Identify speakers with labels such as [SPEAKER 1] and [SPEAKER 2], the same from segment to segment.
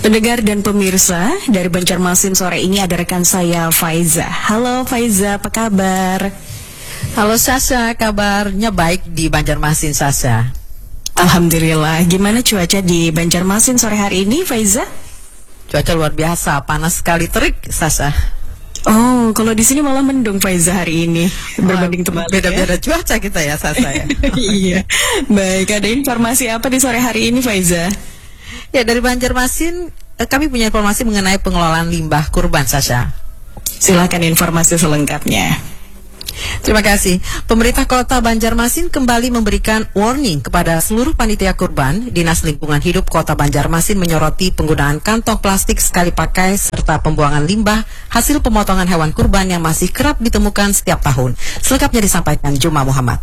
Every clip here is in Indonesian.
[SPEAKER 1] Pendengar dan pemirsa, dari Banjarmasin sore ini ada rekan saya Faiza. Halo Faiza, apa kabar?
[SPEAKER 2] Halo Sasha, kabarnya baik di Banjarmasin, Sasha.
[SPEAKER 1] Alhamdulillah. Gimana cuaca di Banjarmasin sore hari ini, Faiza?
[SPEAKER 2] Cuaca luar biasa, panas sekali, terik, Sasha.
[SPEAKER 1] Oh, kalau di sini malah mendung, Faiza, hari ini. Berbanding terbalik.
[SPEAKER 2] Beda-beda cuaca kita ya, Sasha ya.
[SPEAKER 1] Iya. Baik, ada informasi apa di sore hari ini, Faiza?
[SPEAKER 2] Ya, dari Banjarmasin kami punya informasi mengenai pengelolaan limbah kurban, Sasha.
[SPEAKER 1] Silakan informasi selengkapnya.
[SPEAKER 2] Terima kasih. Pemerintah Kota Banjarmasin kembali memberikan warning kepada seluruh panitia kurban. Dinas Lingkungan Hidup Kota Banjarmasin menyoroti penggunaan kantong plastik sekali pakai serta pembuangan limbah hasil pemotongan hewan kurban yang masih kerap ditemukan setiap tahun. Selengkapnya disampaikan Juma Muhammad.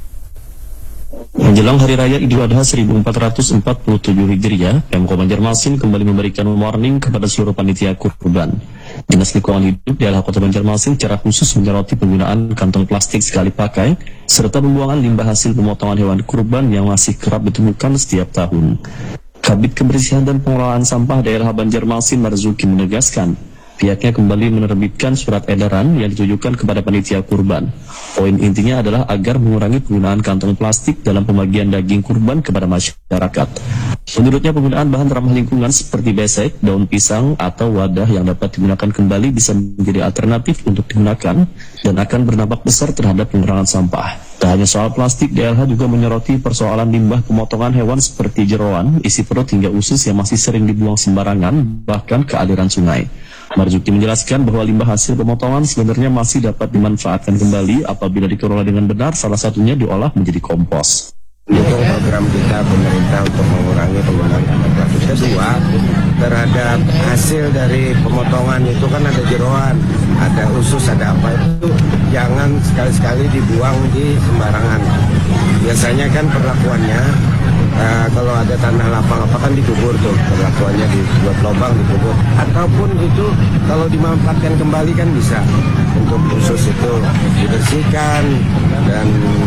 [SPEAKER 3] Menjelang Hari Raya Idul Adha 1447 Hijriah, Pemko Banjarmasin kembali memberikan warning kepada seluruh panitia kurban. Dinas Lingkungan Hidup daerah Kota Banjarmasin secara khusus menyoroti penggunaan kantong plastik sekali pakai serta pembuangan limbah hasil pemotongan hewan kurban yang masih kerap ditemukan setiap tahun. Kabid Kebersihan dan Pengelolaan Sampah Daerah Banjarmasin Marzuki menegaskan, pihaknya kembali menerbitkan surat edaran yang ditujukan kepada panitia kurban. Poin intinya adalah agar mengurangi penggunaan kantong plastik dalam pembagian daging kurban kepada masyarakat. Menurutnya penggunaan bahan ramah lingkungan seperti besek, daun pisang, atau wadah yang dapat digunakan kembali bisa menjadi alternatif untuk digunakan dan akan berdampak besar terhadap pengurangan sampah. Tak hanya soal plastik, DLH juga menyoroti persoalan limbah pemotongan hewan seperti jeroan, isi perut hingga usus yang masih sering dibuang sembarangan, bahkan ke aliran sungai. Marzuki menjelaskan bahwa limbah hasil pemotongan sebenarnya masih dapat dimanfaatkan kembali apabila dikelola dengan benar, salah satunya diolah menjadi kompos.
[SPEAKER 4] Itu program kita pemerintah untuk mengurangi penggunaan kantong plastik. Kedua, terhadap hasil dari pemotongan itu kan ada jeroan, ada usus, ada apa, itu jangan sekali-sekali dibuang di sembarangan. Biasanya kan perlakuannya kalau ada tanah lapang apa kan dikubur tuh, perlakuannya dibuat lubang dikubur. Ataupun itu kalau dimanfaatkan kembali kan bisa untuk usus itu dibersihkan dan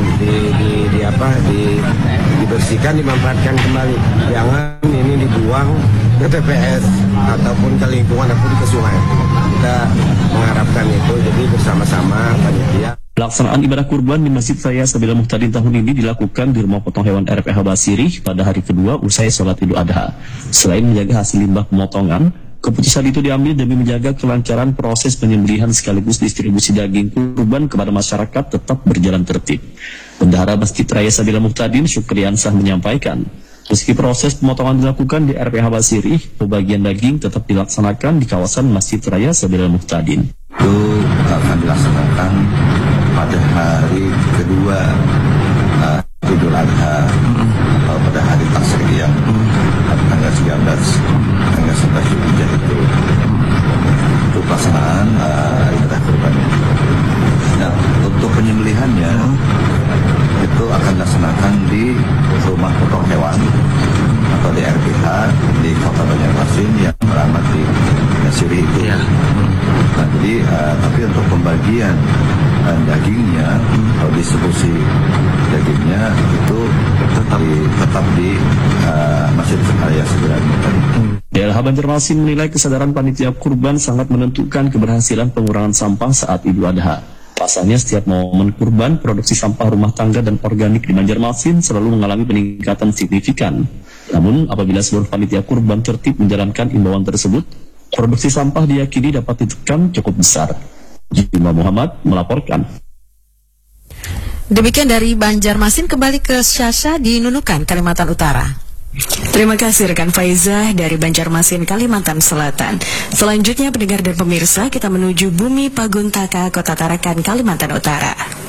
[SPEAKER 4] dibersihkan, dimanfaatkan kembali. Jangan ini dibuang ke TPS ataupun ke lingkungan ataupun ke sungai. Kita mengharapkan itu, jadi bersama-sama panitia.
[SPEAKER 3] Pelaksanaan ibadah kurban di Masjid Raya Sabila Muhtadin tahun ini dilakukan di Rumah Potong Hewan RPH Basirih pada hari kedua usai sholat Idul Adha. Selain menjaga hasil limbah pemotongan, keputusan itu diambil demi menjaga kelancaran proses penyembelihan sekaligus distribusi daging kurban kepada masyarakat tetap berjalan tertib. Bendahara Masjid Raya Sabila Muhtadin Syukriansah menyampaikan, meski proses pemotongan dilakukan di RPH Basirih, pembagian daging tetap dilaksanakan di kawasan Masjid Raya Sabila Muhtadin.
[SPEAKER 5] Itu akan dilaksanakan pada hari kedua Idul Adha atau pada hari Tasyrik tanggal 13 tanggal 11 Zulhijjah itu pelaksanaan ibadah kurban. Nah, untuk penyembelihannya itu akan dilaksanakan di Rumah Potong Hewan atau di RPH di Kota Banjarmasin yang beramat di Basirih itu. Nah, jadi tapi untuk pembagian dagingnya atau distribusi dagingnya itu tetap di Masjid Raya Sabila Muhtadin.
[SPEAKER 3] DLH Banjarmasin menilai kesadaran panitia kurban sangat menentukan keberhasilan pengurangan sampah saat Idul Adha. Pasalnya setiap momen kurban, produksi sampah rumah tangga dan organik di Banjarmasin selalu mengalami peningkatan signifikan. Namun apabila seluruh panitia kurban tertib menjalankan imbauan tersebut, produksi sampah diyakini dapat ditekan cukup besar. Juma Muhammad melaporkan.
[SPEAKER 2] Demikian dari Banjarmasin, kembali ke Sasha di Nunukan, Kalimantan Utara.
[SPEAKER 1] Terima kasih rekan Faiza dari Banjarmasin, Kalimantan Selatan. Selanjutnya pendengar dan pemirsa, kita menuju Bumi Paguntaka, Kota Tarakan, Kalimantan Utara.